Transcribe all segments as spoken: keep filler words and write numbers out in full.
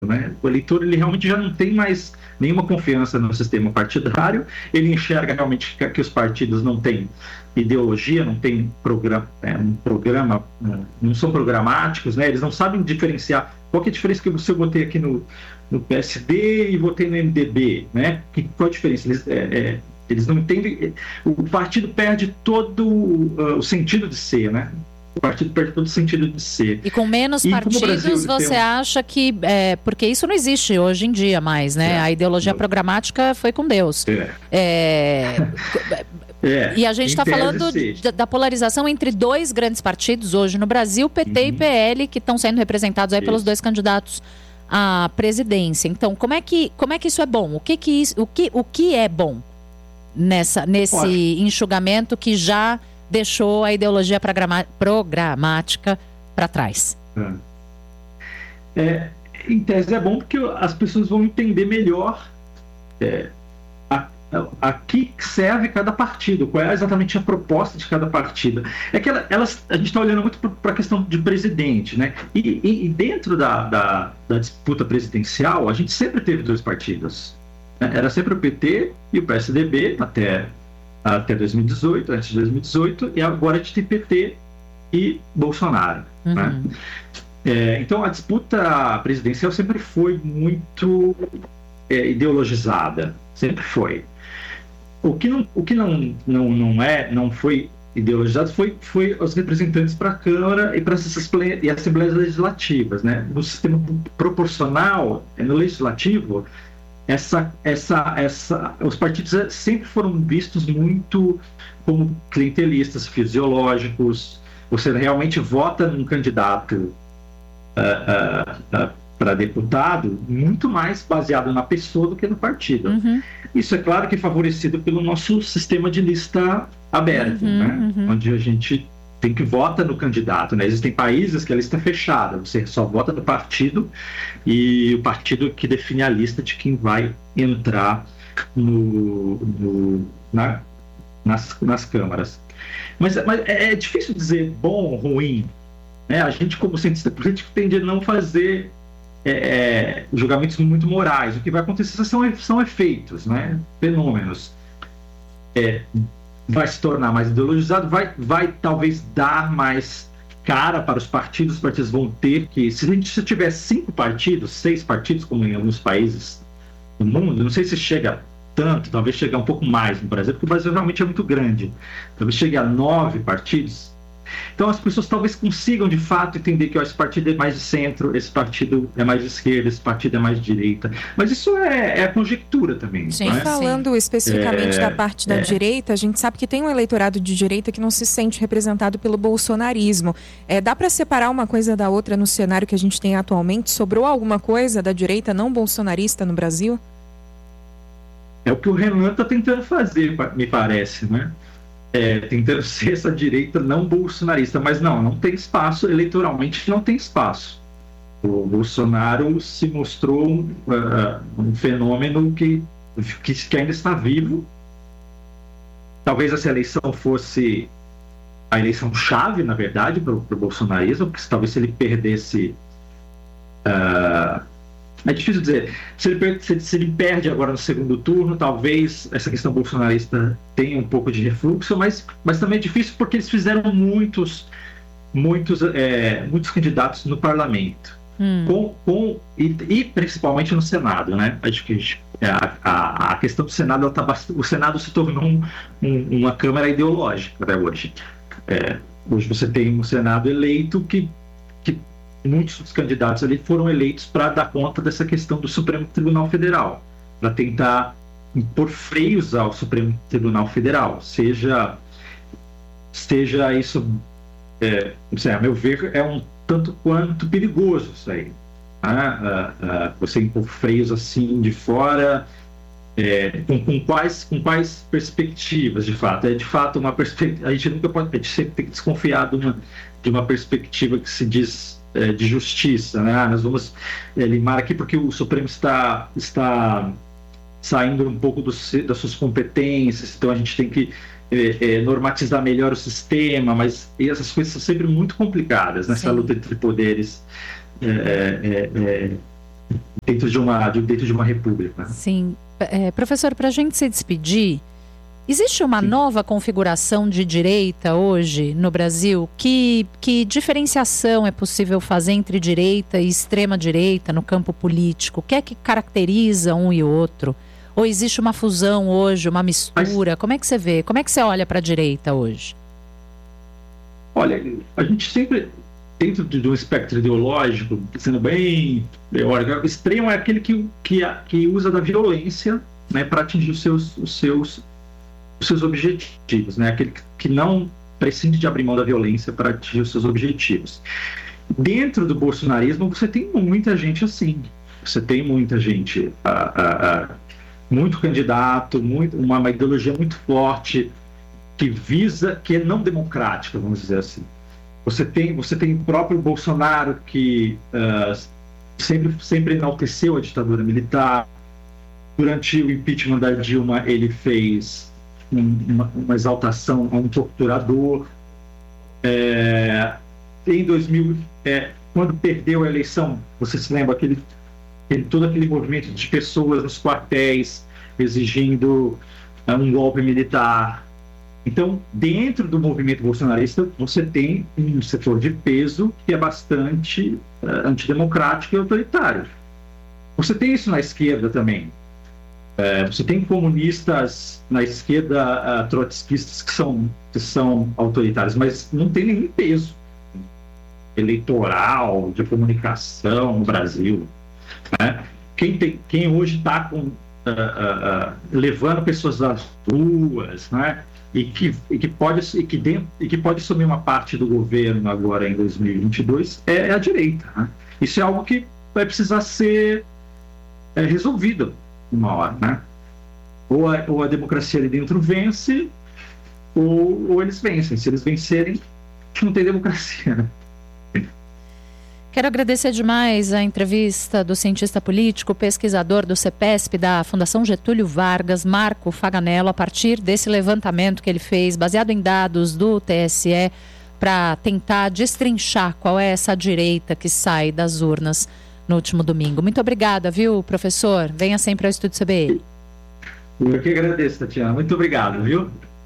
né? O eleitor, ele realmente já não tem mais nenhuma confiança no sistema partidário, ele enxerga realmente que, que os partidos não têm ideologia, não têm programa, é, um programa, não são programáticos, né? Eles não sabem diferenciar. Qual que é a diferença que se eu botei aqui no, no P S D e votei no M D B, né? Que, qual a diferença? Eles, é, é, eles não entendem. O partido perde todo uh, o sentido de ser, né? O partido perde todo o sentido de ser. E com menos e partidos, você um... acha que... É, porque isso não existe hoje em dia mais, né? É. A ideologia programática foi com Deus. É... é... É, e a gente está falando de, da polarização entre dois grandes partidos hoje no Brasil, P T uhum. e P L, que estão sendo representados aí pelos dois candidatos à presidência. Então, como é que, como é que isso é bom? O que, que, isso, o que, o que é bom nessa, nesse Olha. enxugamento que já deixou a ideologia programa, programática para trás? É. É, em tese é bom porque as pessoas vão entender melhor é, a a que serve cada partido, qual é exatamente a proposta de cada partido. É que ela, elas, a gente está olhando muito para a questão de presidente, né? E, e, e dentro da, da, da disputa presidencial, a gente sempre teve dois partidos. Né? Era sempre o P T e o P S D B até, até dois mil e dezoito, antes de dois mil e dezoito, e agora a gente tem P T e Bolsonaro. Uhum. Né? É, então a disputa presidencial sempre foi muito é, ideologizada, sempre foi. O que não, o que não, não, não é, não foi ideologizado foi, foi os representantes para a Câmara e para as assembleias, e assembleias legislativas, né? No sistema proporcional, no legislativo, essa, essa, essa, os partidos sempre foram vistos muito como clientelistas, fisiológicos. Você realmente vota num candidato uh, uh, uh, para deputado muito mais baseado na pessoa do que no partido. Uhum. Isso é claro que é favorecido pelo nosso sistema de lista aberto, uhum, né? Uhum. Onde a gente tem que votar no candidato, né? Existem países que a lista é fechada, você só vota no partido e o partido que define a lista de quem vai entrar no, no, na, nas, nas câmaras. Mas, mas é, é difícil dizer bom ou ruim, né? A gente, como cientista político, tende a não fazer É, é, julgamentos muito morais. O que vai acontecer são, são efeitos, né? Fenômenos. É, vai se tornar mais ideologizado, vai, vai talvez dar mais cara para os partidos. Os partidos vão ter que... Se a gente se tiver cinco partidos, seis partidos, como em alguns países do mundo, não sei se chega tanto, talvez chegue um pouco mais no Brasil, porque o Brasil realmente é muito grande. Talvez chegue a nove partidos. Então as pessoas talvez consigam de fato entender que ó, esse partido é mais de centro, esse partido é mais de esquerda, esse partido é mais de direita. Mas isso é, é conjectura também. Sim, né? Falando especificamente é, da parte da é. direita, a gente sabe que tem um eleitorado de direita que não se sente representado pelo bolsonarismo. É, dá para separar uma coisa da outra no cenário que a gente tem atualmente? Sobrou alguma coisa da direita não bolsonarista no Brasil? É o que o Renan está tentando fazer, me parece, né? É, tentando ser essa direita não bolsonarista, mas não, não tem espaço, eleitoralmente não tem espaço. O Bolsonaro se mostrou um, uh, um fenômeno que, que, que ainda está vivo. Talvez essa eleição fosse a eleição chave, na verdade, para o bolsonarismo, porque talvez se ele perdesse... Uh, É difícil dizer. Se ele, se, se ele perde agora no segundo turno, talvez essa questão bolsonarista tenha um pouco de refluxo, mas, mas também é difícil porque eles fizeram muitos, muitos, é, muitos candidatos no parlamento. Hum. Com, com, e, e principalmente no Senado, né? Acho que a, a, a questão do Senado, ela tá, o Senado se tornou um, um, uma Câmara ideológica até hoje. É, hoje você tem um Senado eleito que, que muitos dos candidatos ali foram eleitos para dar conta dessa questão do Supremo Tribunal Federal, para tentar impor freios ao Supremo Tribunal Federal, seja, seja isso, é, sei, a meu ver, é um tanto quanto perigoso isso aí. Ah, ah, ah, você impor freios assim de fora, é, com, com, quais, com quais perspectivas, de fato? É de fato uma perspectiva. A gente nunca pode, a gente sempre tem que desconfiar de uma, de uma perspectiva que se diz é, de justiça, né? Ah, nós vamos é, limar aqui porque o Supremo está, está saindo um pouco do, das suas competências, então a gente tem que É, é, normatizar melhor o sistema, mas essas coisas são sempre muito complicadas nessa Sim. luta entre poderes é, é, é, dentro de uma, dentro de uma república. Sim. É, professor, para a gente se despedir, existe uma Sim. nova configuração de direita hoje no Brasil? Que, que diferenciação é possível fazer entre direita e extrema-direita no campo político? O que é que caracteriza um e outro? Ou existe uma fusão hoje, uma mistura? Como é que você vê? Como é que você olha para a direita hoje? Olha, a gente sempre, dentro de um espectro ideológico, sendo bem teórico, o extremo é aquele que, que, que usa da violência, né, para atingir os seus, os, seus, os seus objetivos, né? Aquele que não prescinde de abrir mão da violência para atingir os seus objetivos. Dentro do bolsonarismo, você tem muita gente assim. Você tem muita gente... A, a, a, muito candidato, muito, uma, uma ideologia muito forte, que visa, que é não democrática, vamos dizer assim. Você tem, você tem o próprio Bolsonaro, que uh, sempre, sempre enalteceu a ditadura militar. Durante o impeachment da Dilma, ele fez um, uma, uma exaltação a um torturador. É, em dois mil, é, quando perdeu a eleição, você se lembra aquele todo aquele movimento de pessoas nos quartéis exigindo uh, um golpe militar. Então, dentro do movimento bolsonarista, você tem um setor de peso que é bastante uh, antidemocrático e autoritário. Você tem isso na esquerda também. Uh, você tem comunistas na esquerda, uh, trotskistas, que são, que são autoritários, mas não tem nenhum peso eleitoral, de comunicação no Brasil. Né? Quem, tem, quem hoje está uh, uh, uh, levando pessoas das ruas, né? e, que, e, que pode, e, que dentro, e que pode assumir uma parte do governo agora em dois mil e vinte e dois é a direita. Né? Isso é algo que vai precisar ser é, resolvido uma hora. Né? Ou, a, ou a democracia ali dentro vence, ou, ou eles vencem. Se eles vencerem, não tem democracia. Né? Quero agradecer demais a entrevista do cientista político, pesquisador do CEPESP, da Fundação Getúlio Vargas, Marco Faganello, a partir desse levantamento que ele fez, baseado em dados do T S E, para tentar destrinchar qual é essa direita que sai das urnas no último domingo. Muito obrigada, viu, professor? Venha sempre ao Estúdio C B N. Eu que agradeço, Tatiana. Muito obrigado, viu?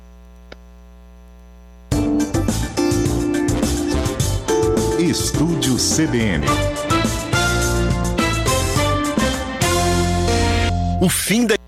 Estúdio C B N. O fim da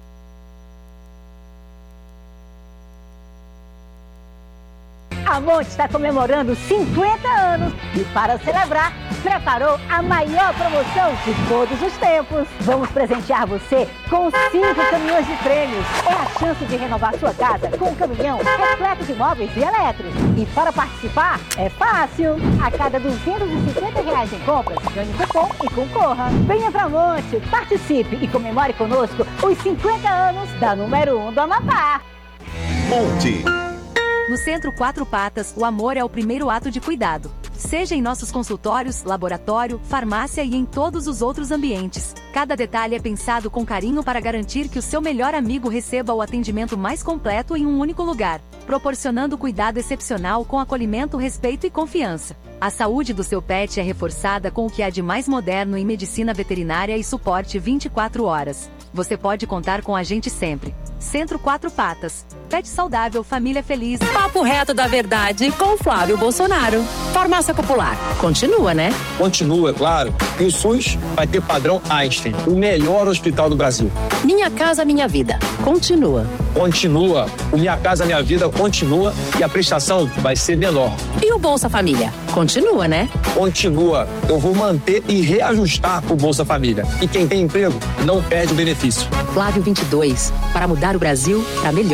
A Monte está comemorando cinquenta anos e, para celebrar, preparou a maior promoção de todos os tempos. Vamos presentear você com cinco caminhões de prêmios. É a chance de renovar sua casa com um caminhão repleto de móveis e elétricos. E para participar, é fácil. A cada duzentos e cinquenta reais em compras, ganhe cupom e concorra. Venha pra Monte, participe e comemore conosco os cinquenta anos da número um do Amapá. Monte. No Centro Quatro Patas, o amor é o primeiro ato de cuidado. Seja em nossos consultórios, laboratório, farmácia e em todos os outros ambientes. Cada detalhe é pensado com carinho para garantir que o seu melhor amigo receba o atendimento mais completo em um único lugar, proporcionando cuidado excepcional com acolhimento, respeito e confiança. A saúde do seu pet é reforçada com o que há de mais moderno em medicina veterinária e suporte vinte e quatro horas. Você pode contar com a gente sempre. Centro Quatro Patas. Pet saudável, família feliz. Papo reto da verdade com Flávio Bolsonaro. Farmácia Popular. Continua, né? Continua, claro. E o SUS vai ter padrão Einstein, o melhor hospital do Brasil. Minha Casa Minha Vida. Continua. Continua. O Minha Casa Minha Vida continua e a prestação vai ser menor. E o Bolsa Família? Continua, né? Continua. Eu vou manter e reajustar o Bolsa Família. E quem tem emprego não perde o benefício. Flávio vinte e dois. Para mudar o Brasil para melhor.